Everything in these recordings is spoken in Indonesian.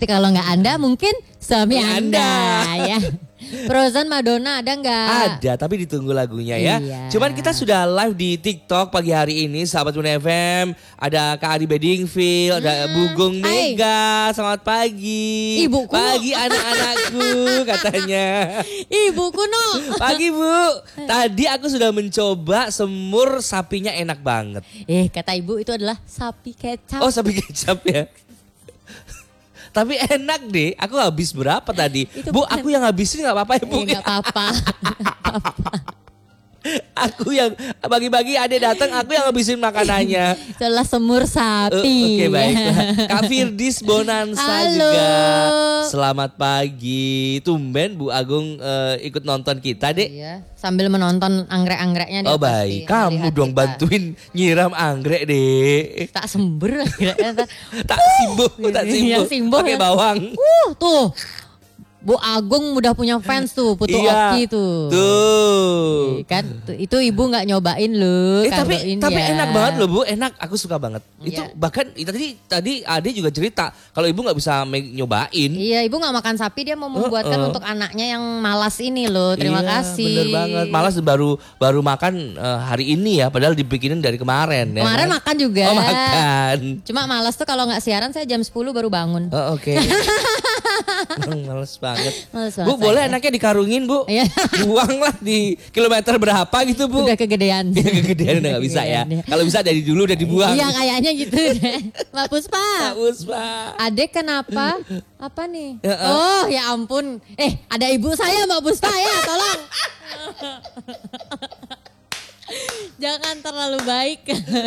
Berarti kalau nggak Anda mungkin suami Ya, Anda ya. Frozen Madonna ada nggak? Ada, tapi ditunggu lagunya ya. Iya. Cuman kita sudah live di TikTok pagi hari ini, sahabat Bunda FM. Ada Kak Ari Bedingfield, ada Bugong Hai. Mega. Selamat pagi. Ibuku. Pagi anak-anakku katanya. Ibu kuno. Pagi Bu. Tadi aku sudah mencoba semur sapinya enak banget. Kata ibu itu adalah sapi kecap. Oh, sapi kecap ya. Tapi enak deh, aku habis berapa tadi? Itu Bu, bukan- aku yang habisin gak apa-apa ya Bu? Nggak apa-apa. Aku yang bagi-bagi adek datang, aku yang habisin makanannya. Itulah semur sapi. Oke, baiklah. Kak Firdis Bonansa Halo. juga. Selamat pagi. Tumben Bu Agung ikut nonton kita, Dek. Iya, sambil menonton anggrek-anggreknya. Oh dia pasti baik, kamu melihat dong kita. bantuin nyiram anggrek, Dek. Tak sember anggrek. Tak simbuh, tak Iya, simbuh. simbuh Pakai ya. bawang. Tuh. Bu Agung udah punya fans tuh, Putu Iya. Oki tuh. Tuh. Kan itu ibu nggak nyobain loh. Tapi ya. enak banget loh Bu, enak. Aku suka banget. Itu Iya. bahkan tadi Ade juga cerita kalau ibu nggak bisa nyobain. Iya, ibu nggak makan sapi, dia mau membuatkan untuk anaknya yang malas ini loh. Terima Iya, kasih. Bener banget. Malas baru makan hari ini ya, padahal dibikinin dari kemarin. Ya, Kemarin kan? makan juga. Oh makan. Cuma malas tuh kalau nggak siaran saya jam 10 baru bangun. Oh, oke. Males banget. Males Bu, banget boleh saya. anaknya dikarungin Bu. Iya. Buanglah di kilometer berapa gitu Bu. Udah kegedean. Ya, kegedean udah gak bisa ya. Kegedean. Kalau bisa dari dulu udah dibuang. Iya kayaknya gitu deh. Mbak Puspa. Pak Puspa. Adek kenapa? Apa nih? Ya, Oh ya ampun. Ada ibu saya Mbak Puspa ya, tolong. Jangan terlalu baik.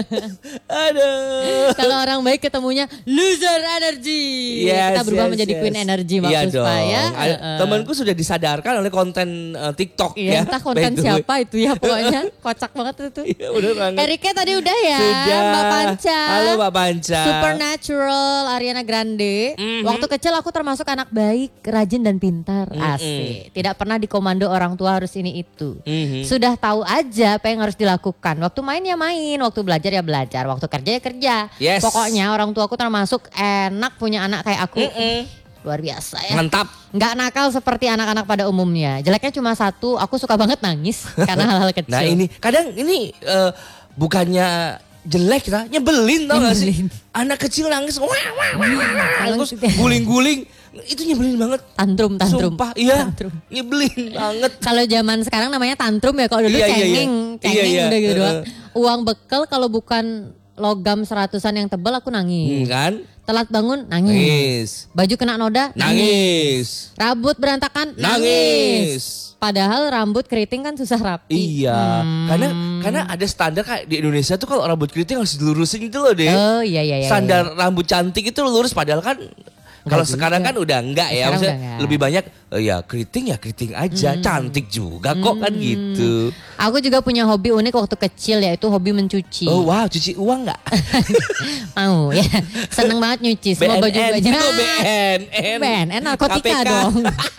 Aduh. Kalau orang baik ketemunya loser energy. Yes, Kita berubah yes, menjadi yes. queen energy Mbak Iya Puspa dong. ya. Temanku sudah disadarkan oleh konten TikTok Iya, ya. entah by konten the way. siapa itu ya pokoknya. Kocak banget itu. Iya bener banget. Erika tadi udah ya. Sudah. Mbak Panca. Halo Mbak Panca. Supernatural Ariana Grande. Waktu kecil aku termasuk anak baik, rajin dan pintar. Asik. Tidak pernah dikomando orang tua harus ini itu. Sudah tahu aja apa yang harus dilakukan. Waktu main ya main, waktu belajar ya belajar, waktu kerja ya kerja. Yes. Pokoknya orang tuaku termasuk enak punya anak kayak aku. Luar biasa ya. Mantap. Nggak nakal seperti anak-anak pada umumnya. Jeleknya cuma satu, aku suka banget nangis karena hal-hal kecil. Nah ini kadang ini bukannya jelek kita nyebelin tau gak sih? Nyebelin. Anak kecil nangis wah, wah, wah, wah, Kalau terus gitu ya. guling-guling itu nyebelin banget. Tantrum. Sumpah iya Tantrum. nyebelin banget. Kalau zaman sekarang namanya tantrum ya, kalau dulu Iya, iya, iya. cengeng, cengeng Iya, iya. udah gitu doang. Uang bekal kalau bukan logam 100-an yang tebal aku nangis. Kan? Telat bangun nangis. Nangis. Baju kena noda Nangis. Rambut berantakan Nangis. Padahal rambut keriting kan susah rapi. Iya, karena ada standar kayak di Indonesia tuh kalau rambut keriting harus dilurusin gitu loh deh. Oh iya iya iya. Standar rambut cantik itu lurus padahal kan kalau sekarang kan udah enggak ya, Sekarang maksudnya udah enggak. lebih banyak ya keriting aja, cantik juga kok kan gitu. Aku juga punya hobi unik waktu kecil, yaitu hobi mencuci. Oh wow, cuci uang enggak? Mau ya. Seneng banget nyuci semua baju-baju. itu BNN. BNN narkotika KPK. dong.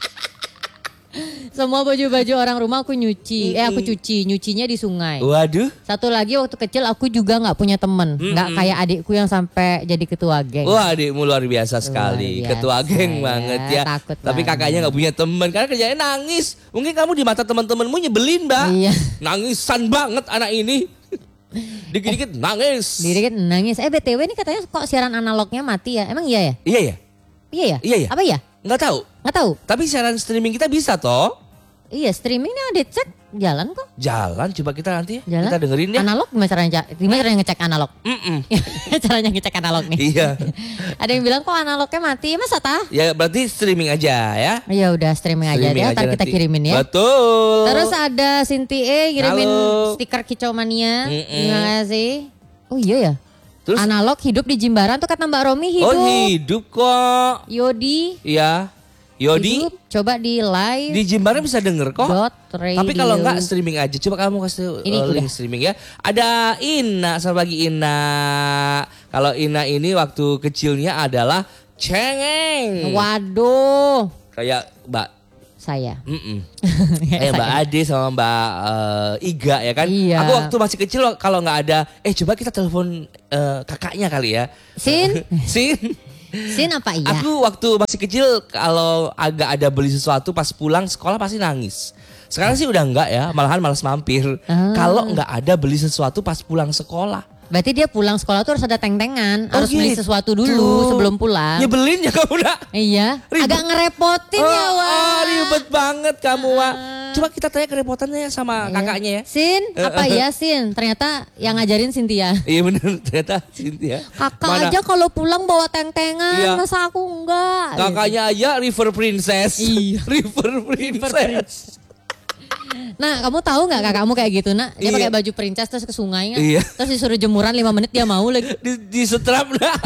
Semua baju-baju orang rumah aku nyuci. Aku cuci, nyucinya di sungai. Waduh. Satu lagi waktu kecil aku juga nggak punya temen, nggak kayak adikku yang sampai jadi ketua geng. Wah adikmu luar biasa sekali, biasa ketua geng ya, banget ya. takut Tapi banget. kakaknya nggak punya teman karena kerjanya nangis. Mungkin kamu di mata teman-temanmu nyebelin mbak. Iya. Nangisan banget anak ini. Dikit-dikit nangis. Diri kan nangis. BTW ini katanya kok siaran analognya mati ya? Emang iya ya? Iya ya? Iya ya? Iya ya? Apa ya? Nggak tahu. Nggak tahu. Tapi siaran streaming kita bisa toh. Iya streamingnya ada cek jalan kok. Jalan coba kita nanti Jalan. kita dengerin ya. Analog gimana caranya ngecek analog? Mm-mm. Caranya ngecek analog nih. Iya. Ada yang bilang kok analognya mati, masa tah? Ya berarti streaming aja ya. Ya udah streaming aja Streaming deh, ntar kita nanti. kirimin ya. Betul. Terus ada Sinti ngirimin Halo. stiker Kicau Mania. Mm-mm. Terima kasih. Oh iya ya. Terus Analog hidup di Jimbaran tuh kata Mbak Romi hidup. oh hidup kok. Yodi. Iya. Yodi Hidup. Coba di live. di Jimbaran bisa denger kok. Radio. Tapi kalau enggak streaming aja. Coba kamu kasih Ini link udah. streaming ya. Ada Ina, selamat pagi Ina. Kalau Ina ini waktu kecilnya adalah cengeng. Waduh. Kayak Mbak Saya. Mbak Ade sama Mbak Iga ya kan. Iya. Aku waktu masih kecil kalau nggak ada, coba kita telepon kakaknya kali ya. Sin. Sin. Sin apa iya? Aku waktu masih kecil kalau agak ada beli sesuatu pas pulang sekolah pasti nangis. Sekarang sih udah enggak ya, malahan malas mampir. Kalau enggak ada beli sesuatu pas pulang sekolah. Berarti dia pulang sekolah tuh harus ada teng-tengan, harus beli gitu. sesuatu dulu sebelum pulang. Nyebelin ya kamu nak. Iya, Ribet. agak ngerepotin ya Wak. Ribet banget kamu Wak. Coba kita tanya kerepotannya sama kakaknya ya. Sin, apa ya Sin? Ternyata yang ngajarin Cynthia. Iya bener, ternyata Cynthia. Kakak aja kalau pulang bawa teng-tengan, Iya. masa aku enggak? Kakaknya aja River Princess. Iya. River Princess. Nah, kamu tahu nggak kakakmu kayak gitu, Nak? Dia Iya. pakai baju princess terus ke sungai, Iya. terus disuruh jemuran 5 menit dia mau lagi. Di setrap nak.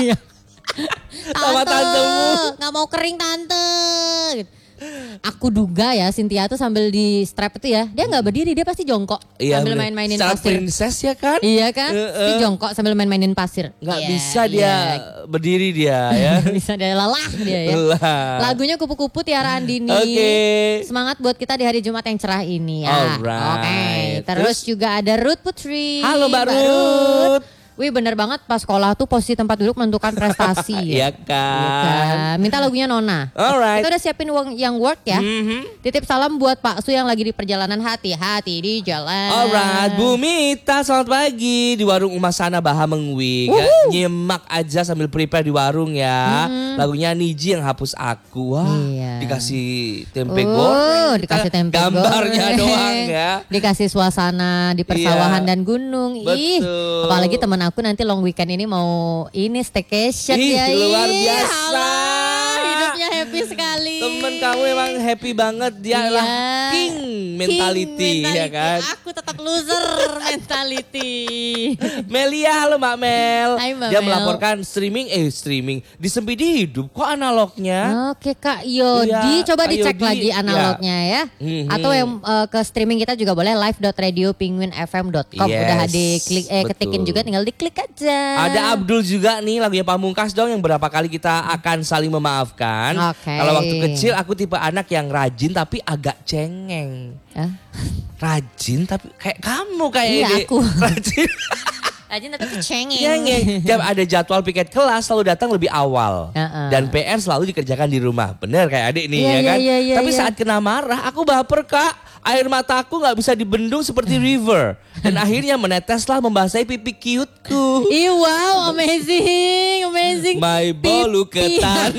Sama tantemu. Nggak mau kering tante. Gitu. Aku duga ya Cynthia tuh sambil di strap itu ya, dia nggak berdiri, dia pasti jongkok sambil bener. main-mainin Secara pasir. princess ya kan? Iya kan? Pasti jongkok sambil main-mainin pasir. Nggak Iya, bisa dia iya. berdiri dia ya. Bisa dia lelah dia ya. Lelah. Lagunya Kupu-Kupu Tiara Andini. Oke. Semangat buat kita di hari Jumat yang cerah ini ya. Alright. Oke. Terus juga ada Ruth Putri. Halo Mbak Mbak Ruth. Wih bener banget pas sekolah tuh posisi tempat duduk menentukan prestasi ya. Iya kan. Minta lagunya Nona. Alright. Kita udah siapin uang yang work ya. Mhm. Titip salam buat Pak Su yang lagi di perjalanan, hati-hati di jalan. Alright, Bu Mita selamat pagi di warung Uma Sana Baha Mengwi. Nyimak aja sambil prepare di warung ya. Lagunya Niji yang hapus aku. Wah, Iya. dikasih tempe goreng. Dikasih tempe gambarnya goreng. doang ya. Dikasih suasana di persawahan Iya. dan gunung. Ih, Betul. apalagi temen aku nanti long weekend ini mau ini staycation Ih, ya. luar Ih, biasa. alah, hidupnya happy sekali. Temen kamu emang happy banget. Dia Iya. adalah king mentality, King ya kan. Aku tetap loser mentality. Melia, halo Mbak Mel. Hai, Mbak Dia Mel. melaporkan streaming di Sempidi hidup kok analognya. Oke Kak Yodi, Iya, coba Kak dicek Yodi. lagi analognya ya. Mhm. Atau yang ke streaming kita juga boleh live.radiopinguinfm.com. Yes, Udah diklik ketikin betul. juga, tinggal diklik aja. Ada Abdul juga nih lagunya Pamungkas dong yang berapa kali kita akan saling memaafkan. Oke. Kalau waktu kecil aku tipe anak yang rajin tapi agak cengeng. Ah, Rajin tapi kayak kamu kayak Iya, ini. aku. Rajin. Rajin tapi tuh cengeng. Cengeng. Tiap ada jadwal piket kelas selalu datang lebih awal. Heeh. Dan PR selalu dikerjakan di rumah. Bener kayak adik nih Iya, ya iya, kan. iya, iya, Tapi iya. saat kena marah aku baper Kak. Air mataku gak bisa dibendung seperti river. Dan akhirnya meneteslah membasahi pipi cute-ku. Ih wow, amazing. My bolu ketan.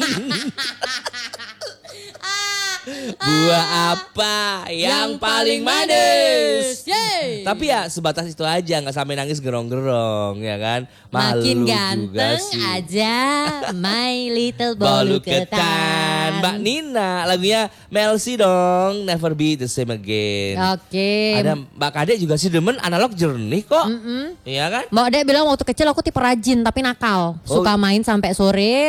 Buah apa yang paling manis? Yeay. Tapi ya sebatas itu aja, nggak sampai nangis gerong-gerong ya kan. Malu Makin juga ganteng sih. aja my little Bolu bolu ketan. ketan. Mbak Nina lagunya Melsi dong, Never Be the Same Again. Oke. Ada Mbak Kade juga sih demen analog jernih kok. Iya kan? Mbak Dek bilang waktu kecil aku tipe rajin tapi nakal. Suka main sampai sore,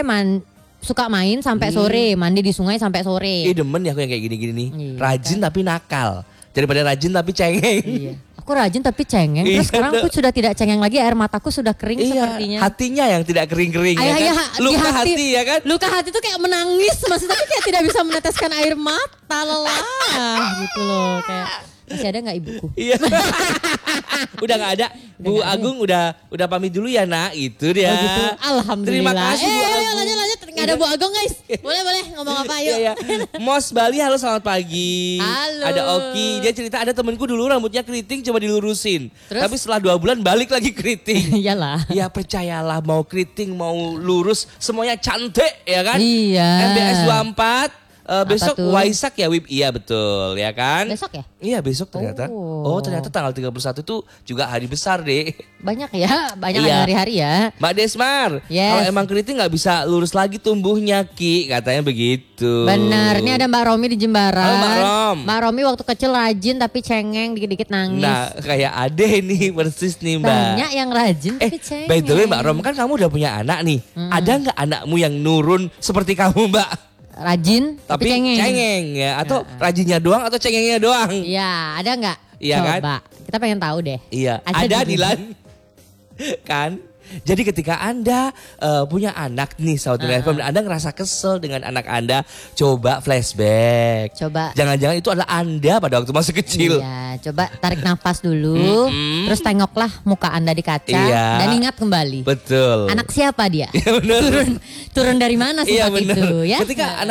sore, mandi di sungai sampai sore. Demen ya aku yang kayak gini-gini nih. Iya, Rajin tapi nakal. Daripada rajin tapi cengeng. Iya. Aku rajin tapi cengeng. Iya, Terus sekarang aku sudah tidak cengeng lagi, air mataku sudah kering sepertinya. Hatinya yang tidak kering-kering ya Ayah, kan? Luka hati ya kan? Luka hati tuh kayak menangis maksudnya, tapi kayak tidak bisa meneteskan air mata, lelah gitu loh. Kayak masih ada nggak ibuku? Iya. Udah nggak ada. Bu Agung udah pamit dulu ya nak. Itu dia. Oh gitu. Alhamdulillah. Terima kasih Bu Agung. Lanjut. Nggak ada Bu Agung guys. Boleh ngomong apa yuk. Iya. Mos Bali halo selamat pagi. Halo. Ada Oki. Dia cerita ada temenku dulu rambutnya keriting coba dilurusin. Terus? Tapi setelah 2 bulan balik lagi keriting. Iyalah. Ya percayalah mau keriting mau lurus semuanya cantik ya kan. Iya. MBS 24 besok tuh? Waisak ya Wib. Iya betul ya kan. Besok ya? Iya besok ternyata. Oh. Oh ternyata tanggal 31 itu juga hari besar deh. Banyak ya, banyak Iya. hari-hari ya. Mbak Desmar, Yes. kalau emang keriting nggak bisa lurus lagi tumbuhnya Ki, katanya begitu. Benar, ini ada Mbak Romi di Jembaran. Halo, Mbak Rom. Mbak Romi waktu kecil rajin tapi cengeng, dikit-dikit nangis. Nah kayak Ade nih persis nih Mbak. Banyak yang rajin tapi cengeng. By the way Mbak Rom kan kamu udah punya anak nih. Ada nggak anakmu yang nurun seperti kamu Mbak? Rajin tapi cengeng. ya atau rajinnya doang atau cengengnya doang? Iya, ada nggak? Iya kan? Coba, kita pengen tahu deh. Iya, Ada ada di- Dilan. Kan? Jadi ketika Anda punya anak nih saudara FM dan Anda ngerasa kesel dengan anak Anda, coba flashback. Coba. Jangan-jangan itu adalah Anda pada waktu masih kecil. Iya, coba tarik nafas dulu, terus tengoklah muka Anda di kaca dan ingat kembali. Betul. Anak siapa dia? Iya benar. Turun dari mana sifat itu ya? Ketika